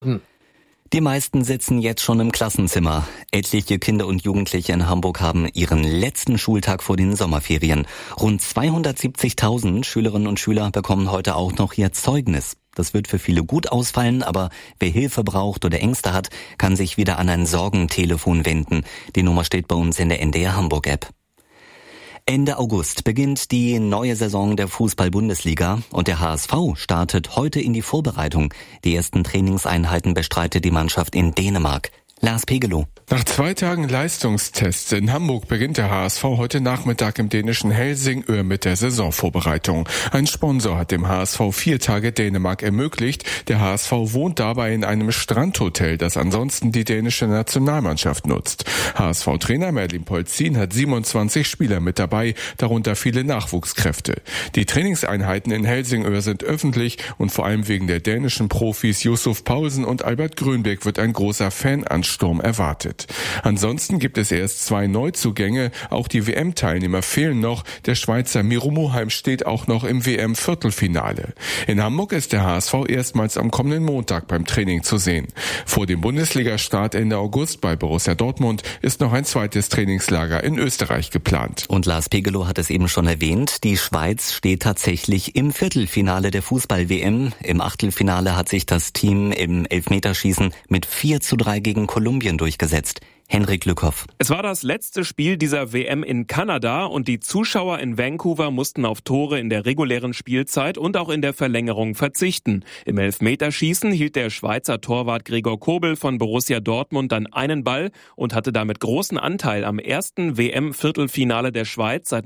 Die meisten sitzen jetzt schon im Klassenzimmer. Etliche Kinder und Jugendliche in Hamburg haben ihren letzten Schultag vor den Sommerferien. Rund 270.000 Schülerinnen und Schüler bekommen heute auch noch ihr Zeugnis. Das wird für viele gut ausfallen, aber wer Hilfe braucht oder Ängste hat, kann sich wieder an ein Sorgentelefon wenden. Die Nummer steht bei uns in der NDR Hamburg App. Ende August beginnt die neue Saison der Fußball-Bundesliga und der HSV startet heute in die Vorbereitung. Die ersten Trainingseinheiten bestreitet die Mannschaft in Dänemark. Lars Pegelow. Nach 2 Tagen Leistungstests in Hamburg beginnt der HSV heute Nachmittag im dänischen Helsingør mit der Saisonvorbereitung. Ein Sponsor hat dem HSV 4 Tage Dänemark ermöglicht. Der HSV wohnt dabei in einem Strandhotel, das ansonsten die dänische Nationalmannschaft nutzt. HSV-Trainer Merlin Polzin hat 27 Spieler mit dabei, darunter viele Nachwuchskräfte. Die Trainingseinheiten in Helsingør sind öffentlich und vor allem wegen der dänischen Profis Yusuf Poulsen und Albert Grönbeek wird ein großer Fanansturm erwartet. Ansonsten gibt es erst 2 Neuzugänge, auch die WM-Teilnehmer fehlen noch. Der Schweizer Miro Muheim steht auch noch im WM-Viertelfinale. In Hamburg ist der HSV erstmals am kommenden Montag beim Training zu sehen. Vor dem Bundesliga-Start Ende August bei Borussia Dortmund ist noch ein zweites Trainingslager in Österreich geplant. Und Lars Pegelow hat es eben schon erwähnt, die Schweiz steht tatsächlich im Viertelfinale der Fußball-WM. Im Achtelfinale hat sich das Team im Elfmeterschießen mit 4:3 gegen Kolumbien durchgesetzt. Henrik Lückhoff. Es war das letzte Spiel dieser WM in Kanada und die Zuschauer in Vancouver mussten auf Tore in der regulären Spielzeit und auch in der Verlängerung verzichten. Im Elfmeterschießen hielt der Schweizer Torwart Gregor Kobel von Borussia Dortmund dann einen Ball und hatte damit großen Anteil am ersten WM-Viertelfinale der Schweiz seit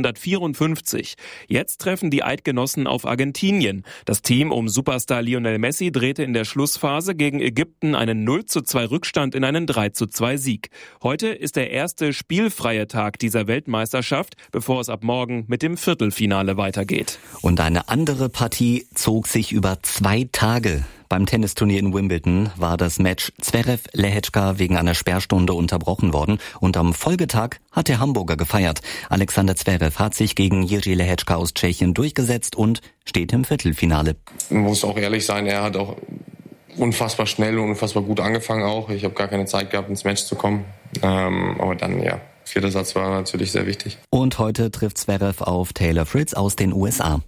1954. Jetzt treffen die Eidgenossen auf Argentinien. Das Team um Superstar Lionel Messi drehte in der Schlussphase gegen Ägypten einen 0:2 Rückstand in einen 3:2 Sieg. Heute ist der erste spielfreie Tag dieser Weltmeisterschaft, bevor es ab morgen mit dem Viertelfinale weitergeht. Und eine andere Partie zog sich über 2 Tage. Beim Tennisturnier in Wimbledon war das Match Zverev-Lehečka wegen einer Sperrstunde unterbrochen worden und am Folgetag hat der Hamburger gefeiert. Alexander Zverev hat sich gegen Jiří Lehečka aus Tschechien durchgesetzt und steht im Viertelfinale. Man muss auch ehrlich sein, er hat auch unfassbar schnell und unfassbar gut angefangen auch. Ich habe gar keine Zeit gehabt, ins Match zu kommen. Aber dann, ja, 4. Satz war natürlich sehr wichtig. Und heute trifft Zverev auf Taylor Fritz aus den USA.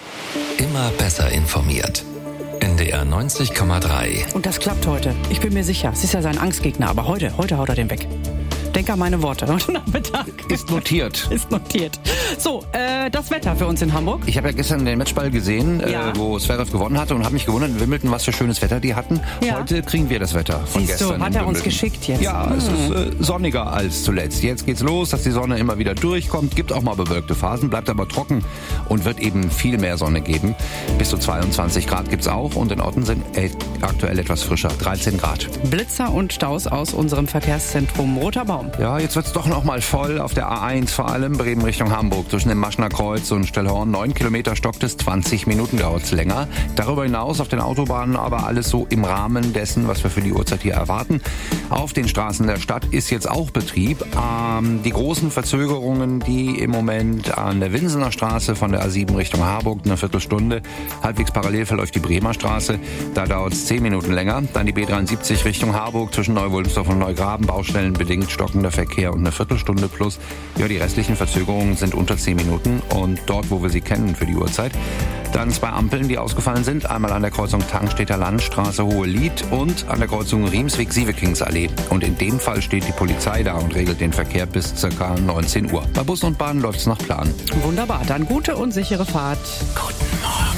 Immer besser informiert. NDR 90,3. Und das klappt heute. Ich bin mir sicher. Es ist ja sein Angstgegner, aber heute haut er den weg. Denk an meine Worte heute Nachmittag. Ist notiert. Ist notiert. So, das Wetter für uns in Hamburg. Ich habe ja gestern den Matchball gesehen, wo Zverev gewonnen hatte und habe mich gewundert in Wimbledon, was für schönes Wetter die hatten. Ja. Heute kriegen wir das Wetter von Siehst gestern. Du, hat er uns geschickt jetzt. Ja, es ist sonniger als zuletzt. Jetzt geht's los, dass die Sonne immer wieder durchkommt. Gibt auch mal bewölkte Phasen, bleibt aber trocken und wird eben viel mehr Sonne geben. Bis zu 22 Grad gibt's auch und in Orten sind aktuell etwas frischer, 13 Grad. Blitzer und Staus aus unserem Verkehrszentrum Roter Baum. Ja, jetzt wird's doch noch mal voll auf der A1, vor allem Bremen Richtung Hamburg. Zwischen dem Maschner Kreuz und Stellhorn 9 Kilometer stockt es, 20 Minuten dauert's länger. Darüber hinaus auf den Autobahnen aber alles so im Rahmen dessen, was wir für die Uhrzeit hier erwarten. Auf den Straßen der Stadt ist jetzt auch Betrieb. Die großen Verzögerungen, die im Moment an der Winsener Straße von der A7 Richtung Harburg eine Viertelstunde. Halbwegs parallel verläuft die Bremer Straße. Da dauert's 10 Minuten länger. Dann die B73 Richtung Harburg zwischen Neu-Wulmstorf und Neugraben. Baustellen bedingt stockender Verkehr und eine Viertelstunde plus. Ja, die restlichen Verzögerungen sind unter 10 Minuten und dort, wo wir sie kennen für die Uhrzeit. Dann 2 Ampeln, die ausgefallen sind. Einmal an der Kreuzung Tangstedter Landstraße Hohelied und an der Kreuzung Riemsweg-Sievetingsallee. Und in dem Fall steht die Polizei da und regelt den Verkehr bis ca. 19 Uhr. Bei Bus und Bahn läuft's nach Plan. Wunderbar, dann gute und sichere Fahrt. Guten Morgen,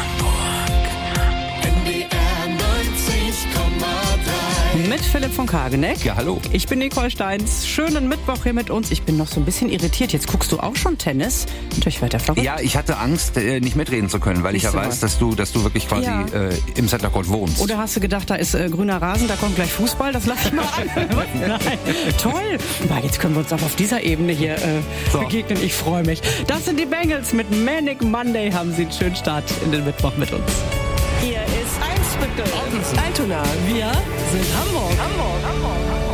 Mit Philipp von Kageneck. Ja, hallo. Ich bin Nicole Steins. Schönen Mittwoch hier mit uns. Ich bin noch so ein bisschen irritiert. Jetzt guckst du auch schon Tennis. Natürlich weiter verrückt. Ja, ich hatte Angst, nicht mitreden zu können, weil ich ja weiß, dass du wirklich quasi im Center Court wohnst. Oder hast du gedacht, da ist grüner Rasen, da kommt gleich Fußball, das lass ich mal an. Nein, toll. Aber jetzt können wir uns auch auf dieser Ebene hier begegnen. Ich freue mich. Das sind die Bengals. Mit Manic Monday haben sie einen schönen Start in den Mittwoch mit uns. Hier ist Eisbüttel. Altona. Wir sind Hamburg.